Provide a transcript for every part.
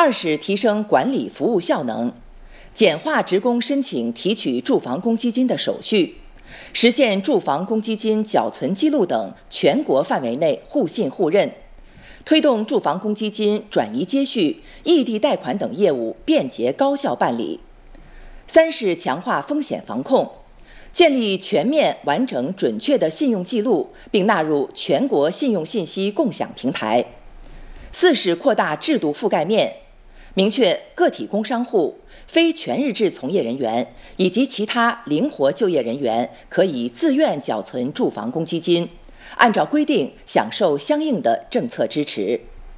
二是提升管理服务效能，简化职工申请提取住房公积金的手续，实现住房公积金缴存记录等全国范围内互信互认，推动住房公积金转移接续、异地贷款等业务便捷高效办理。三是强化风险防控，建立全面、完整、准确的信用记录，并纳入全国信用信息共享平台。四是扩大制度覆盖面，明确个体工商户、非全日制从业人员以及其他灵活就业人员可以自愿缴存住房公积金，按照规定享受相应的政策支持。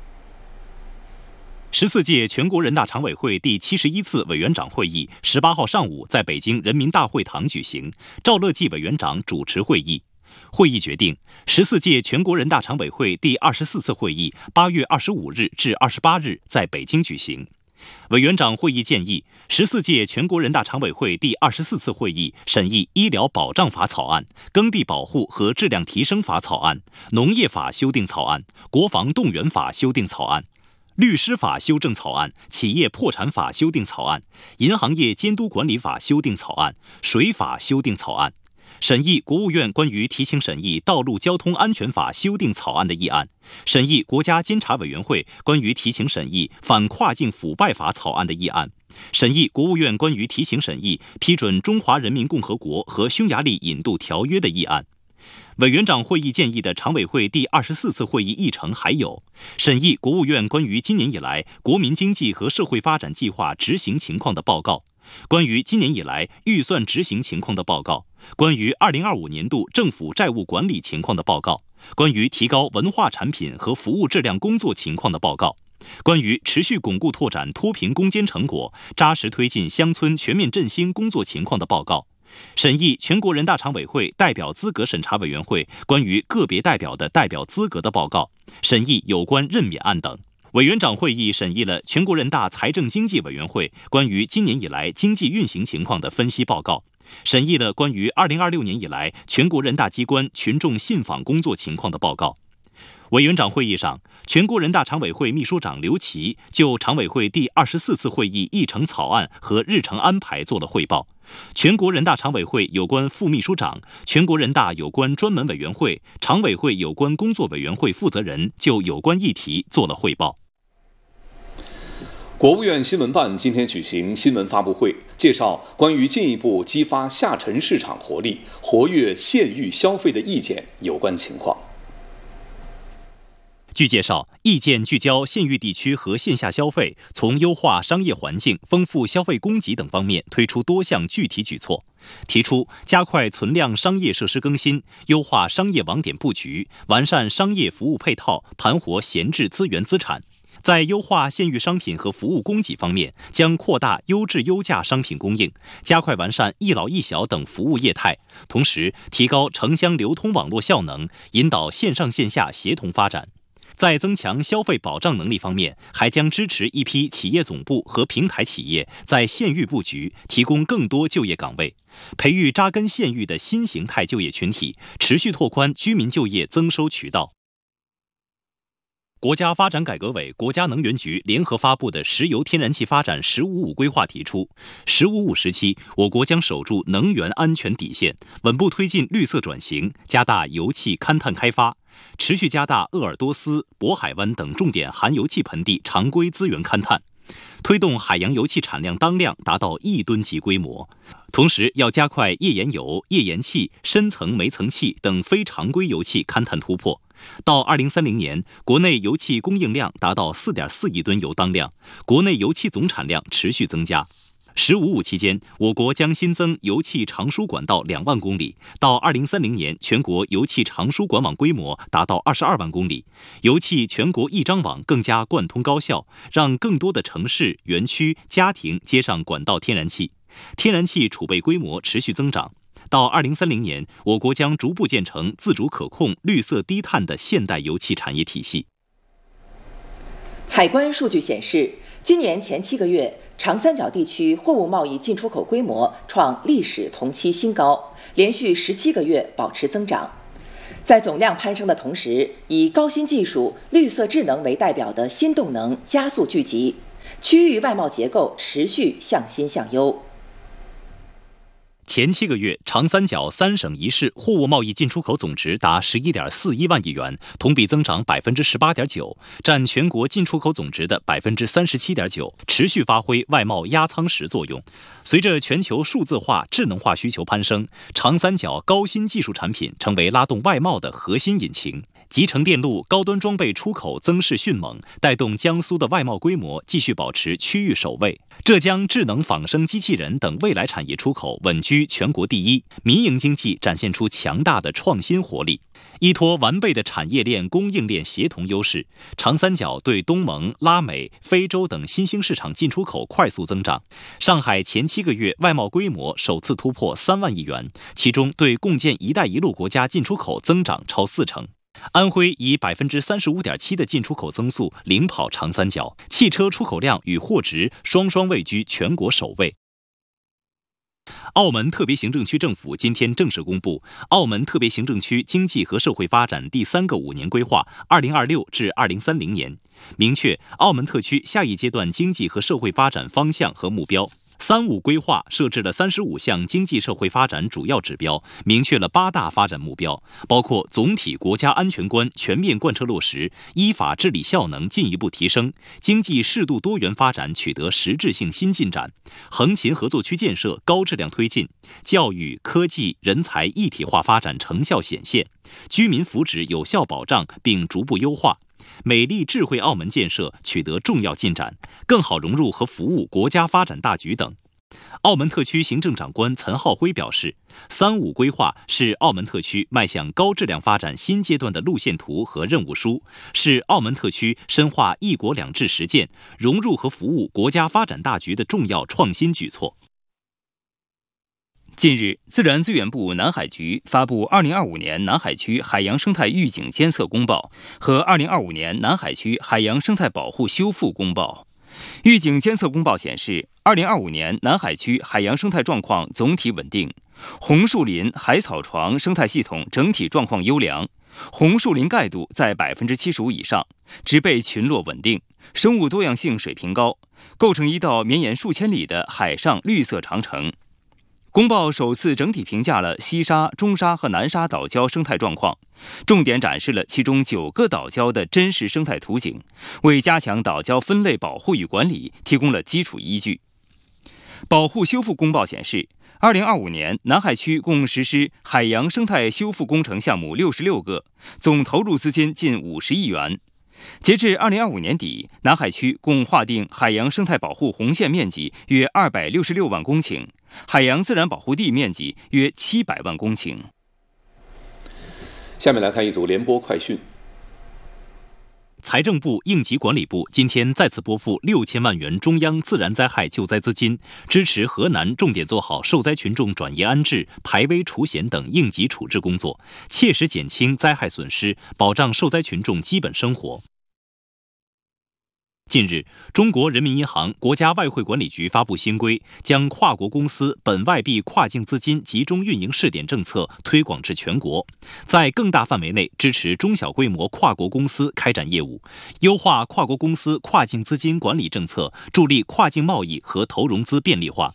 14届全国人大常委会第71次委员长会议18号上午在北京人民大会堂举行，赵乐际委员长主持会议。会议决定，14届全国人大常委会第24次会议8月25日至28日在北京举行。委员长会议建议，14届全国人大常委会第24次会议审议《医疗保障法》草案、耕地保护和质量提升法草案、农业法修订草案、国防动员法修订草案、律师法修正草案、企业破产法修订草案、银行业监督管理法修订草案、水法修订草案，审议国务院关于提请审议道路交通安全法修订草案的议案，审议国家监察委员会关于提请审议反跨境腐败法草案的议案，审议国务院关于提请审议批准中华人民共和国和匈牙利引渡条约的议案。委员长会议建议的常委会第24次会议议程还有：审议国务院关于今年以来国民经济和社会发展计划执行情况的报告，关于今年以来预算执行情况的报告，关于2025年度政府债务管理情况的报告，关于提高文化产品和服务质量工作情况的报告，关于持续巩固拓展脱贫攻坚成果，扎实推进乡村全面振兴工作情况的报告，审议全国人大常委会代表资格审查委员会关于个别代表的代表资格的报告，审议有关任免案等。委员长会议审议了全国人大财政经济委员会关于今年以来经济运行情况的分析报告，审议了关于2026年以来全国人大机关群众信访工作情况的报告。委员长会议上，全国人大常委会秘书长刘奇就常委会第24次会议议程草案和日程安排做了汇报。全国人大常委会有关副秘书长、全国人大有关专门委员会、常委会有关工作委员会负责人就有关议题做了汇报。 国务院新闻办今天举行新闻发布会，介绍关于进一步激发下沉市场活力、活跃县域消费的意见有关情况。 据介绍，意见聚焦县域地区和线下消费，从优化商业环境、丰富消费供给等方面推出多项具体举措，提出加快存量商业设施更新，优化商业网点布局，完善商业服务配套，盘活闲置资源资产。在优化县域商品和服务供给方面，将扩大优质优价商品供应，加快完善一老一小等服务业态，同时提高城乡流通网络效能，引导线上线下协同发展。在增强消费保障能力方面，还将支持一批企业总部和平台企业在县域布局，提供更多就业岗位，培育扎根县域的新形态就业群体，持续拓宽居民就业增收渠道。国家发展改革委、国家能源局联合发布的石油天然气发展“十五五”规划提出，“十五五”时期，我国将守住能源安全底线，稳步推进绿色转型，加大油气勘探开发，持续加大鄂尔多斯、渤海湾等重点含油气盆地常规资源勘探，推动海洋油气产量当量达到1吨级规模。同时，要加快页岩油、页岩气、深层煤层气等非常规油气勘探突破。到2030年，国内油气供应量达到4.4亿吨油当量，国内油气总产量持续增加。“15五”期间，我国将新增油气长输管道2万公里，到2030年，全国油气长输管网规模达到22万公里，油气全国一张网更加贯通高效，让更多的城市、园区、家庭接上管道天然气，天然气储备规模持续增长。到2030年，我国将逐步建成自主可控、绿色低碳的现代油气产业体系。 海关数据显示，今年前7个月，长三角地区货物贸易进出口规模创历史同期新高，连续17个月保持增长。在总量攀升的同时，以高新技术、绿色智能为代表的新动能加速聚集， 区域外贸结构持续向新向优。 前7个月，长三角3省1市货物贸易进出口总值达11.41万亿元，同比增长18.9%，占全国进出口总值的37.9%，持续发挥外贸压舱石作用。随着全球数字化、智能化需求攀升，长三角高新技术产品成为拉动外贸的核心引擎。集成电路、高端装备出口增势迅猛，带动江苏的外贸规模继续保持区域首位。浙江智能仿生机器人等未来产业出口稳居全国第一，民营经济展现出强大的创新活力。依托完备的产业链、供应链协同优势，长三角对东盟、拉美、非洲等新兴市场进出口快速增长。上海前7个月外贸规模首次突破3万亿元，其中对共建“一带一路”国家进出口增长超40%。安徽以35.7%的进出口增速领跑长三角，汽车出口量与货值双位居全国首位。澳门特别行政区政府今天正式公布《澳门特别行政区经济和社会发展第3个5年规划 （2026 至2030年）》，明确澳门特区下一阶段经济和社会发展方向和目标。“3·5”规划设置了35项经济社会发展主要指标，明确了8大发展目标，包括总体国家安全观全面贯彻落实，依法治理效能进一步提升，经济适度多元发展取得实质性新进展，横琴合作区建设高质量推进，教育、科技、人才一体化发展成效显现，居民福祉有效保障并逐步优化。美丽智慧澳门建设取得重要进展，更好融入和服务国家发展大局等。澳门特区行政长官岑浩辉表示，“3·5”规划是澳门特区迈向高质量发展新阶段的路线图和任务书，是澳门特区深化“一国两制”实践、融入和服务国家发展大局的重要创新举措。 近日，自然资源部南海局发布2025年南海区海洋生态预警监测公报和2025年南海区海洋生态保护修复公报。预警监测公报显示，2025年南海区海洋生态状况总体稳定，红树林、海草床生态系统整体状况优良，红树林盖度在75%以上，植被群落稳定，生物多样性水平高，构成一道绵延数千里的海上绿色长城。公报首次整体评价了西沙、中沙和南沙岛礁生态状况，重点展示了其中9个岛礁的真实生态图景，为加强岛礁分类保护与管理提供了基础依据。保护修复公报显示，2025年南海区共实施海洋生态修复工程项目66个，总投入资金近50亿元。截至2025年底，南海区共划定海洋生态保护红线面积约266万公顷，海洋自然保护地面积约700万公顷。 下面来看一组联播快讯。 财政部、应急管理部今天再次拨付6000万元中央自然灾害救灾资金，支持河南重点做好受灾群众转移安置、排危除险等应急处置工作，切实减轻灾害损失，保障受灾群众基本生活。近日，中国人民银行、国家外汇管理局发布新规，将跨国公司本外币跨境资金集中运营试点政策推广至全国，在更大范围内支持中小规模跨国公司开展业务，优化跨国公司跨境资金管理政策，助力跨境贸易和投融资便利化。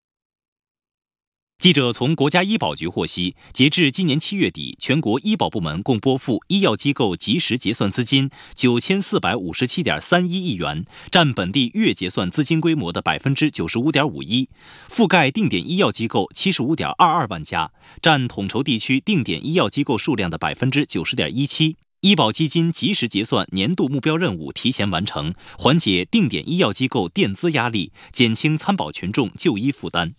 记者从国家医保局获悉，截至今年7月底，全国医保部门共拨付医药机构及时结算资金9457.31亿元，占本地月结算资金规模的95.51%，覆盖定点医药机构75.22万家，占统筹地区定点医药机构数量的90.17%。医保基金及时结算年度目标任务提前完成，缓解定点医药机构垫资压力，减轻参保群众就医负担。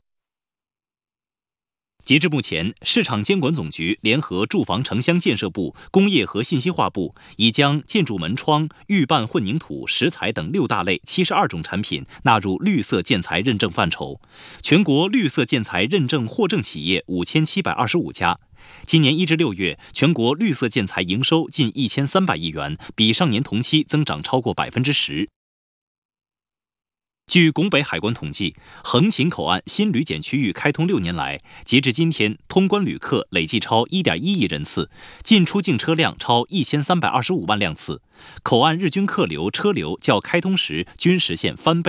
截至目前，市场监管总局联合住房城乡建设部、工业和信息化部已将建筑门窗、预拌混凝土、石材等6大类72种产品纳入绿色建材认证范畴。全国绿色建材认证获证企业5725家。今年1至6月，全国绿色建材营收近1300亿元，比上年同期增长超过10%。 据拱北海关统计，横琴口岸新旅检区域开通6年来，截至今天，通关旅客累计超1.1亿人次，进出境车辆超1325万辆次，口岸日均客流车流较开通时均实现翻倍。